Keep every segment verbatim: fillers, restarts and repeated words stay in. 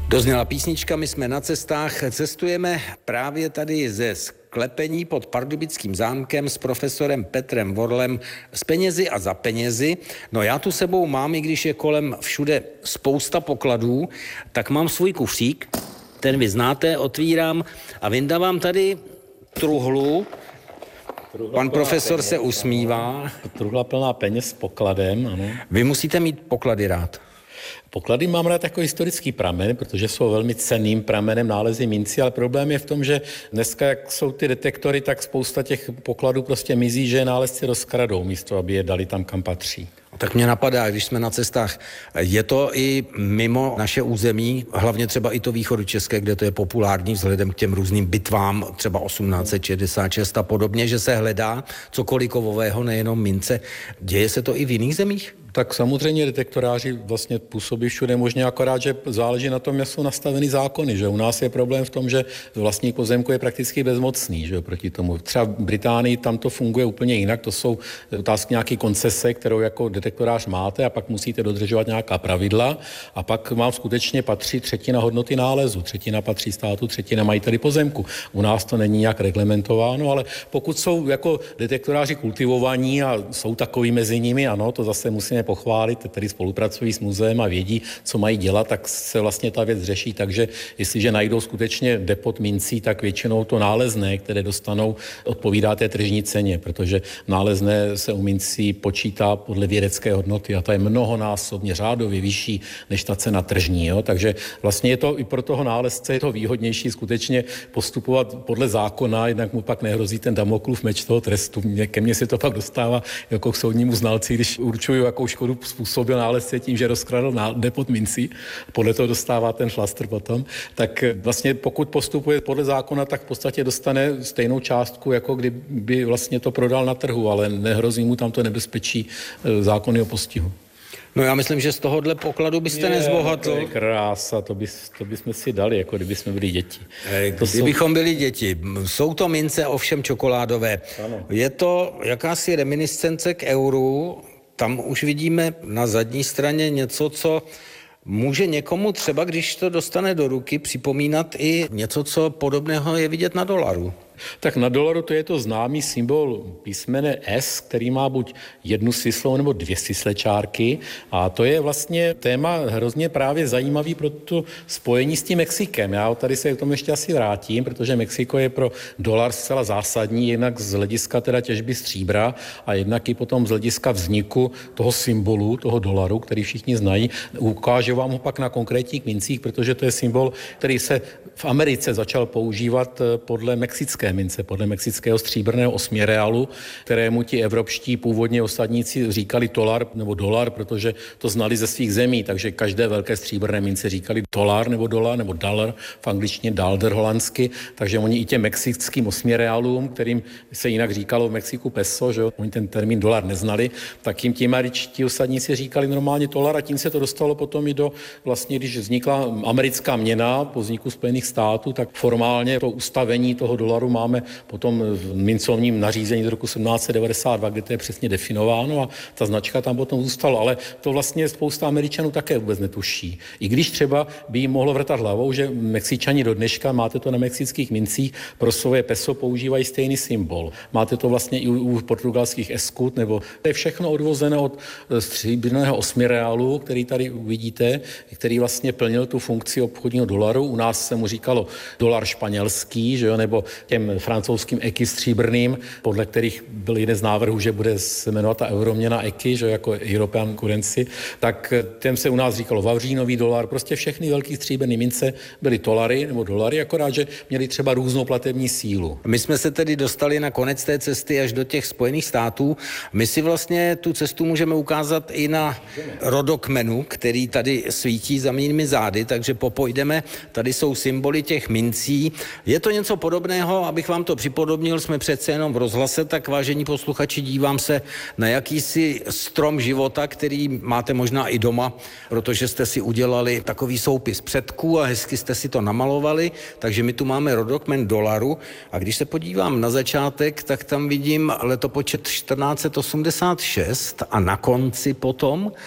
Dozněla písnička, my jsme na cestách, cestujeme právě tady ze sklepení pod Pardubickým zámkem s profesorem Petrem Vorlem s penězi a za penězi. No já tu sebou mám, i když je kolem všude spousta pokladů, tak mám svůj kufřík, ten vy znáte, otvírám a vyndávám tady truhlu. Truhla Pan profesor peněz, se usmívá. Truhla plná peněz s pokladem, ano. Vy musíte mít poklady rád. Poklady mám rád jako historický pramen, protože jsou velmi cenným pramenem nálezy mincí, ale problém je v tom, že dneska, jak jsou ty detektory, tak spousta těch pokladů prostě mizí, že nálezci rozkradou místo, aby je dali tam, kam patří. Tak mě napadá, když jsme na cestách, je to i mimo naše území, hlavně třeba i to východočeské, kde to je populární vzhledem k těm různým bitvám, třeba osmnáct set šedesát šest a podobně, že se hledá cokoliv kovového, nejenom mince. Děje se to i v jiných zemích? Tak samozřejmě detektoráři vlastně působí všude možně, akorát, že záleží na tom, jak jsou nastaveny zákony, že u nás je problém v tom, že vlastník pozemku je prakticky bezmocný, že proti tomu. Třeba v Británii tam to funguje úplně jinak, to jsou otázky nějaké koncese, kterou jako detektorář máte a pak musíte dodržovat nějaká pravidla a pak vám skutečně patří třetina hodnoty nálezu, třetina patří státu, třetina majiteli pozemku. U nás to není nějak reglementováno, ale pokud jsou jako detektoráři kultivovaní a jsou takový mezi nimi, ano, to zase musíme pochválit, tedy spolupracují s muzeem a vědí, co mají dělat, tak se vlastně ta věc řeší. Takže jestliže najdou skutečně depot mincí, tak většinou to nálezné, které dostanou, odpovídá té tržní ceně, protože nálezné se u mincí počítá podle vědecké hodnoty a ta je mnohonásobně řádově vyšší než ta cena tržní. Jo? Takže vlastně je to i pro toho nálezce je to výhodnější skutečně postupovat podle zákona, jednak mu pak nehrozí ten Damoklův meč toho trestu. Ke mně se to pak dostává jako k soudnímu znalci, když určuju, jakou škodu způsobil nálezce tím, že rozkradl depot mincí, podle toho dostává ten šlastr potom, tak vlastně pokud postupuje podle zákona, tak v podstatě dostane stejnou částku, jako kdyby vlastně to prodal na trhu, ale nehrozí mu tam to nebezpečí zákony o postihu. No já myslím, že z tohohle pokladu byste je, nezbohatl. To je krása, to, bys, to bychom si dali, jako kdybychom byli děti. E, kdybychom jsou... byli děti. Jsou to mince ovšem čokoládové. Ano. Je to jakási reminiscence k euru. Tam už vidíme na zadní straně něco, co může někomu třeba, když to dostane do ruky, připomínat i něco, co podobného je vidět na dolaru. Tak na dolaru to je to známý symbol písmene S, který má buď jednu svislou nebo dvě svislé čárky a to je vlastně téma hrozně právě zajímavý pro to spojení s tím Mexikem. Já tady se k tomu ještě asi vrátím, protože Mexiko je pro dolar zcela zásadní, jednak z hlediska teda těžby stříbra a jednak i potom z hlediska vzniku toho symbolu, toho dolaru, který všichni znají. Ukážu vám ho pak na konkrétních mincích, protože to je symbol, který se v Americe začal používat podle mexické mince, podle mexického stříbrného osmireálu, kterému ti evropští původně osadníci říkali tolar nebo dolar, protože to znali ze svých zemí, takže každé velké stříbrné mince říkali dolar nebo dolar nebo dollar, v angličtině dalder holandsky, takže oni i těm mexickým osmireálům, kterým se jinak říkalo v Mexiku peso, že jo, oni ten termín dolar neznali, tak jim ti američtí osadníci říkali normálně dolar a tím se to dostalo potom i do, vlastně když vznikla americká měna po vzniku Spojených států, tak formálně to ustavení toho dolaru máme potom v mincovním nařízení z roku sedmnáct set devadesát dva, kde to je přesně definováno a ta značka tam potom zůstala, ale to vlastně spousta Američanů také vůbec netuší. I když třeba by jim mohlo vrtat hlavou, že Mexičani do dneška, máte to na mexických mincích, pro svoje peso používají stejný symbol. Máte to vlastně i u portugalských eskut, nebo to je všechno odvozené od stříbrného osmireálu, který tady uvidíte, který vlastně plnil tu funkci obchodního dolaru. U nás se mu říkalo dolar španělský, že jo, nebo těm francouzským eky stříbrným, podle kterých byl jeden z návrhů, že bude se jmenovat ta euroměna eky, že jako European currency, tak těm se u nás říkalo vavřínový dolar, prostě všechny velký stříbrné mince byly dolary nebo dolary, akorát, že měli třeba různou platební sílu. My jsme se tedy dostali na konec té cesty až do těch Spojených států. My si vlastně tu cestu můžeme ukázat i na rodokmenu, který tady svítí za mými zády, takže popojdeme. Tady jsou symboly těch mincí. Je to něco podobného, abych vám to připodobnil, jsme přece jenom v rozhlase, tak vážení posluchači, dívám se na jakýsi strom života, který máte možná i doma, protože jste si udělali takový soupis předků a hezky jste si to namalovali, takže my tu máme rodokmen dolaru a když se podívám na začátek, tak tam vidím letopočet čtrnáct set osmdesát šest a na konci potom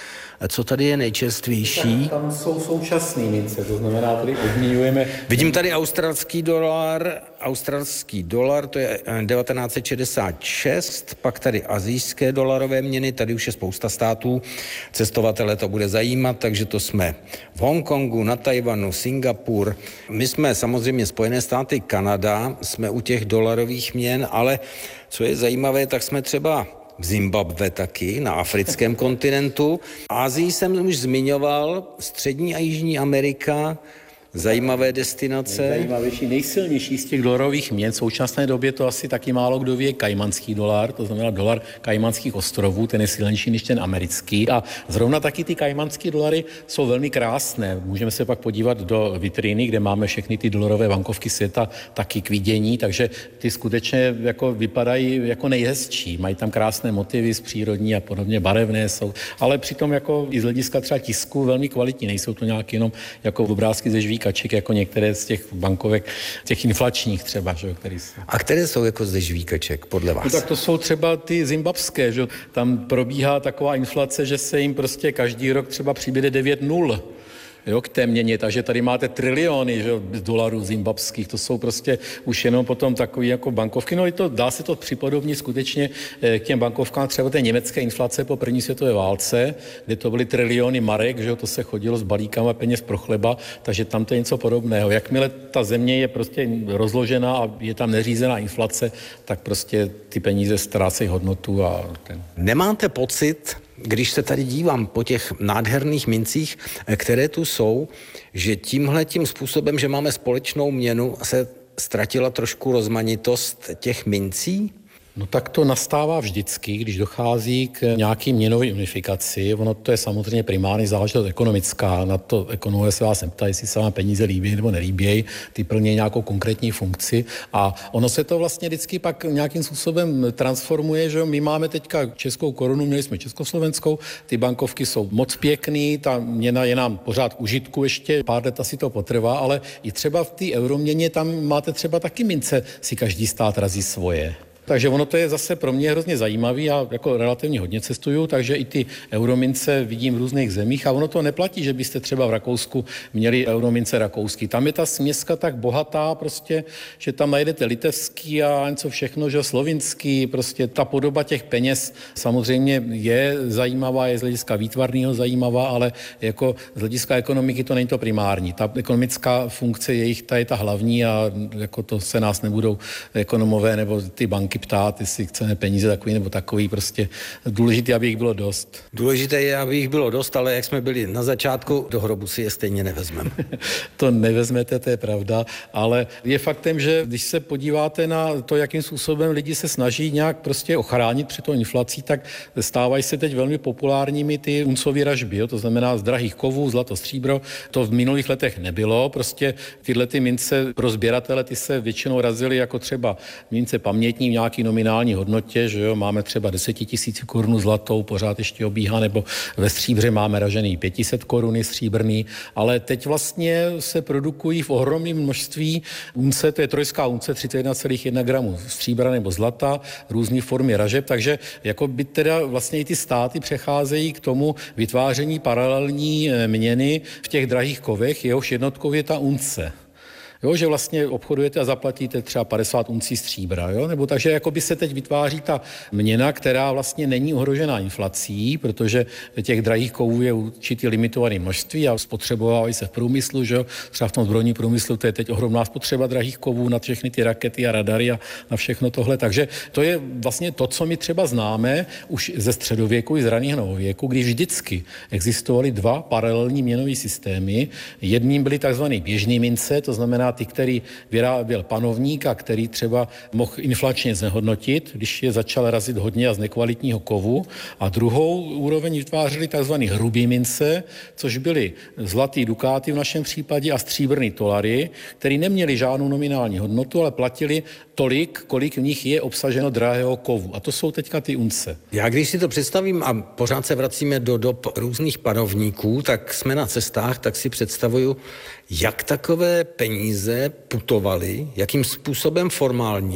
Co tady je nejčerstvější? Tam jsou současné mince, to znamená, tady obměňujeme. Vidím tady australský dolar, australský dolar, to je devatenáct set šedesát šest, pak tady asijské dolarové měny, tady už je spousta států, cestovatele to bude zajímat, takže to jsme v Hongkongu, na Tajvanu, Singapur. My jsme samozřejmě Spojené státy, Kanada, jsme u těch dolarových měn, ale co je zajímavé, tak jsme třeba v Zimbabwe taky, na africkém kontinentu. Asii jsem už zmiňoval, Střední a Jižní Amerika, zajímavé destinace. Nejzajímavější, nejsilnější z těch dolarových měn v současné době to asi taky málo kdo ví, je kajmanský dolar, to znamená dolar Kajmanských ostrovů, ten je silnější než ten americký. A zrovna taky ty kajmanské dolary jsou velmi krásné. Můžeme se pak podívat do vitríny, kde máme všechny ty dolarové bankovky světa taky k vidění, takže ty skutečně jako vypadají jako nejhezčí. Mají tam krásné motivy z přírodní a podobně, barevné jsou, ale přitom jako i z hlediska třeba tisku velmi kvalitní, nejsou to nějak jenom jako obrázky ze žvíkaček, jako některé z těch bankovek, těch inflačních třeba, že, který jsou. A které jsou jako ze žvíkaček podle vás? No, tak to jsou třeba ty zimbabské, že tam probíhá taková inflace, že se jim prostě každý rok třeba přibude devět nul. Jo, k té měně, takže tady máte triliony, že, dolarů zimbabských, to jsou prostě už jenom potom takové jako bankovky, no i to, dá se to připodobnit skutečně k těm bankovkám třeba té německé inflace po první světové válce, kde to byly triliony marek, že to se chodilo s balíkama peněz pro chleba, takže tam to je něco podobného. Jakmile ta země je prostě rozložená a je tam neřízená inflace, tak prostě ty peníze ztrácejí hodnotu a ten... Nemáte pocit, když se tady dívám po těch nádherných mincích, které tu jsou, že tímhletím způsobem, že máme společnou měnu, se ztratila trošku rozmanitost těch mincí? No tak to nastává vždycky, když dochází k nějaký měnové unifikaci. Ono to je samozřejmě primární záležitost ekonomická. Na to ekonomové se vás neptají, jestli se vám peníze líbí nebo nelíbí. Ty plní nějakou konkrétní funkci. A ono se to vlastně vždycky pak nějakým způsobem transformuje, že my máme teďka českou korunu, měli jsme československou, ty bankovky jsou moc pěkný, ta měna je nám pořád k užitku ještě, pár let asi to potrvá, ale i třeba v té euroměně tam máte třeba taky mince, si každý stát razí svoje. Takže ono to je zase pro mě hrozně zajímavý, já jako relativně hodně cestuju, takže i ty euromince vidím v různých zemích a ono to neplatí, že byste třeba v Rakousku měli euromince rakouský. Tam je ta směska tak bohatá prostě, že tam najdete litevský a něco všechno, že slovinský, prostě ta podoba těch peněz samozřejmě je zajímavá, je z hlediska výtvarného zajímavá, ale jako z hlediska ekonomiky to není to primární. Ta ekonomická funkce jejich, ta je ta hlavní a jako to se nás nebudou ekonomové nebo ty banky ptát, jestli chceme peníze takový nebo takový, prostě důležité, aby jich bylo dost. Důležité je, aby jich bylo dost, ale jak jsme byli na začátku, do hrobu si je stejně nevezmeme. To nevezmete, to je pravda, ale je faktem, že když se podíváte na to, jakým způsobem lidi se snaží nějak prostě ochránit před tou inflací, tak stávají se teď velmi populárními ty uncové ražby, jo? To znamená z drahých kovů, zlato, stříbro. To v minulých letech nebylo, prostě tyhle ty mince pro sběratele, ty se většinou razily jako třeba mince pamětní v nějaký nominální hodnotě, že jo, máme třeba deset tisíc korun zlatou, pořád ještě obíhá, nebo ve stříbře máme ražený pět set koruny stříbrný, ale teď vlastně se produkují v ohromném množství unce, to je trojská unce, třicet jedna celá jedna gramu stříbra nebo zlata, různé formy ražeb, takže jako by teda vlastně i ty státy přecházejí k tomu vytváření paralelní měny v těch drahých kovech, jehož jednotkou je ta unce. Jo, že vlastně obchodujete a zaplatíte třeba padesát uncí stříbra, jo? Nebo takže jako by se teď vytváří ta měna, která vlastně není ohrožená inflací, protože těch drahých kovů je určitý limitovaný množství a spotřebovávají se v průmyslu, že jo? Třeba v tom zbrojním průmyslu to je teď ohromná spotřeba drahých kovů na všechny ty rakety a radary a na všechno tohle. Takže to je vlastně to, co my třeba známe už ze středověku i z raného novověku, kdy vždycky existovaly dva paralelní měnové systémy. Jedním byly takzvané běžné mince, to znamená ty, který vyráběl panovník a který třeba mohl inflačně znehodnotit, když je začal razit hodně a z nekvalitního kovu. A druhou úroveň vytvářely tzv. Hrubý mince, což byly zlatý dukáty v našem případě a stříbrný tolary, které neměly žádnou nominální hodnotu, ale platili tolik, kolik v nich je obsaženo drahého kovu. A to jsou teďka ty unce. Já když si to představím a pořád se vracíme do dob různých panovníků, tak jsme na cestách, tak si představuju, jak takové peníze putovaly, jakým způsobem formálním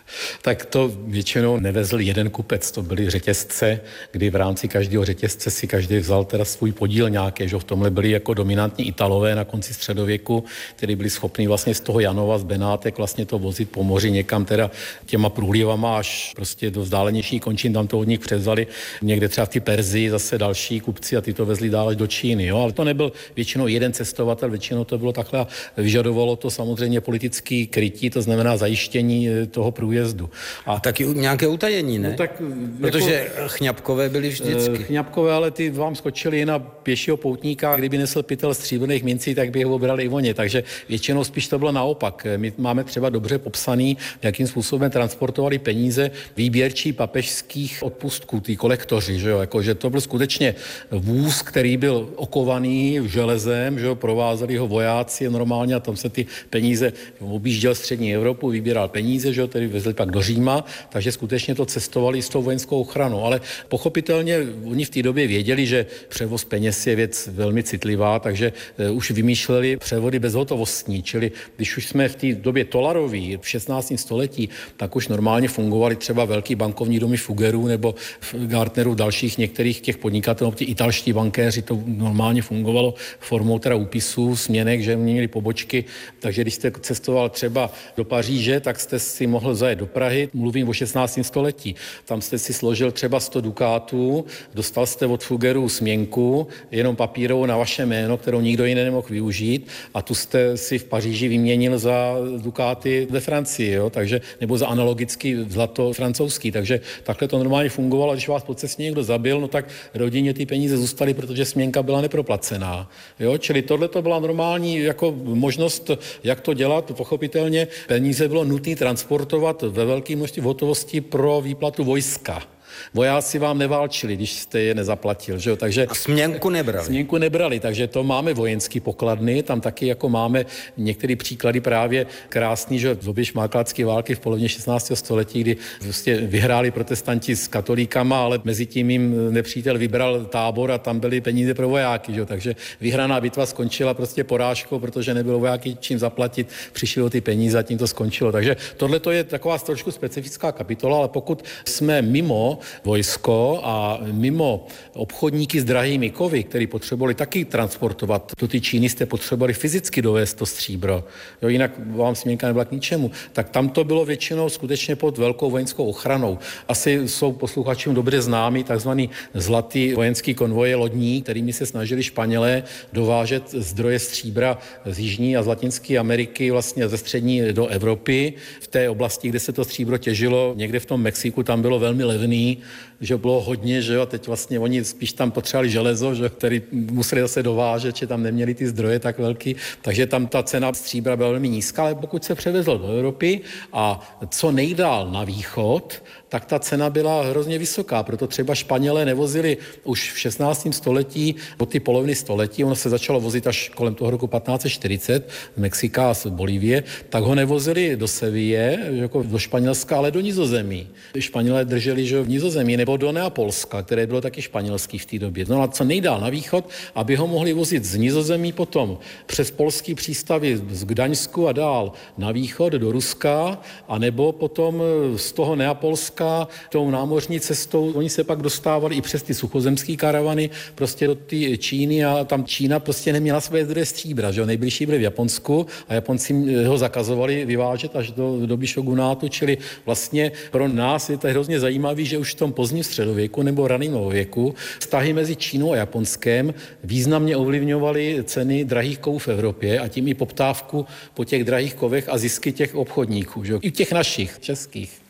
Tak to většinou nevezl jeden kupec, to byly řetězce, kdy v rámci každého řetězce si každý vzal teda svůj podíl nějaké, že v tomhle byli jako dominantní Italové na konci středověku, kteří byli schopni vlastně z toho Janova, z Benátek vlastně to vozit po moři někam teda těma průlivama až prostě do vzdálenějších končin, tam to od nich převzali někde třeba v té Perzii zase další kupci a ty to vezli dál až do Číny, jo, ale to nebyl většinou jeden cestovatel, většinou to bylo takhle a vyžadovalo to samozřejmě politický krytí, to znamená zajištění toho průjezdu. A, a taky nějaké utajení, ne? No tak, protože jako, chňapkové byli vždycky. Chňapkové, ale ty vám skočili na pěšího poutníka, kdyby nesl pytel stříbrných mincí, tak by ho obrali i oni, takže většinou spíš to bylo naopak. My máme třeba dobře popsaný, jakým způsobem transportovali peníze výběrčí papežských odpustků, ty kolektoři, že jo, jako, že to byl skutečně vůz, který byl okovaný železem, že jo, provázeli ho vojáci normálně a tam se ty peníze objížděl střední Evropu, vybíral peníze, že jo, tedy vezli pak do Říma, takže skutečně to cestovali s tou vojenskou ochranou, ale pochopitelně oni v té době věděli, že převoz peněz je věc velmi citlivá, takže už vymýšleli převody bezhotovostní, čili když už jsme v té době tolerový v šestnáctém století, tak už normálně fungovaly třeba velký bankovní domy Fuggerů nebo Gartnerů, dalších některých těch podnikatelů, ti italští bankéři, to normálně fungovalo formou teda úpisů, směnek, že měli pobočky, takže když jste cestoval třeba do Paříže, tak jste si mohl zajet do Prahy, mluvím o šestnáctém století. Tam jste si složil třeba sto dukátů, dostal jste od Fuggerů směnku, jenom papírovou na vaše jméno, kterou nikdo jiný nemohl využít a tu jste si v Paříži vyměnil za dukáty ve Francii, jo? Takže, nebo za analogicky zlato francouzský. Takže takhle to normálně fungovalo, když vás po cestě někdo zabil, no tak rodině ty peníze zůstaly, protože směnka byla neproplacená. Jo? Čili tohle to byla normální jako možnost, jak to dělat. Pochopitelně peníze bylo nutné transportovat ve velké množství hotovosti pro výplatu vojska. Vojáci vám neválčili, když jste je nezaplatil, že jo? Takže a směnku nebrali. Směnku nebrali, takže to máme vojenský pokladny, tam taky jako máme některé příklady právě krásný, že v době šmákladské války v polovině šestnáctého století, kdy prostě vyhráli protestanti s katolíkama, ale mezi tím jim nepřítel vybral tábor a tam byly peníze pro vojáky, že jo? Takže vyhraná bitva skončila prostě porážkou, protože nebylo vojáky čím zaplatit, přišli o ty peníze a tím to skončilo. Takže tohle to je taková trošku specifická kapitola, ale pokud jsme mimo vojsko a mimo obchodníky s drahými kovy, který potřebovali taky transportovat do ty Číny, jste potřebovali fyzicky dovést to stříbro. Jo, jinak vám směnka nebyla k ničemu. Tak tam to bylo většinou skutečně pod velkou vojenskou ochranou. Asi jsou posluchačům dobře známý takzvaný zlatý vojenský konvoje lodní, kterými se snažili Španělé dovážet zdroje stříbra z Jižní a z Latinské Ameriky vlastně ze střední do Evropy. V té oblasti, kde se to stříbro těžilo, někde v tom Mexiku, tam bylo velmi levný, že bylo hodně, že jo, a teď vlastně oni spíš tam potřebovali železo, že, který museli zase dovážet, že tam neměli ty zdroje tak velký, takže tam ta cena stříbra byla velmi nízká, ale pokud se převezl do Evropy a co nejdál na východ, tak ta cena byla hrozně vysoká, proto třeba Španělé nevozili už v šestnáctém století, od ty poloviny století, ono se začalo vozit až kolem toho roku patnáct set čtyřicet z Mexika a z Bolívie, tak ho nevozili do Seville, jako do Španělska, ale do Nizozemí. Španělé drželi, že v Nizozemí, nebo do Neapolska, které bylo taky španělský v té době. No a co nejdál na východ, aby ho mohli vozit z Nizozemí potom přes polský přístavy z Gdaňsku a dál na východ do Ruska, anebo potom z toho Neapolska tou námořní cestou, oni se pak dostávali i přes ty suchozemské karavany prostě do té Číny a tam Čína prostě neměla své zdroje stříbra, že jo, nejbližší byli v Japonsku a Japonci ho zakazovali vyvážet až do doby šogunátu, čili vlastně pro nás je to hrozně zajímavý, že už v tom pozdním středověku nebo raném novověku vztahy mezi Čínou a Japonskem významně ovlivňovaly ceny drahých kovů v Evropě a tím i poptávku po těch drahých kovech a zisky těch obchodníků, že jo, i těch našich, českých.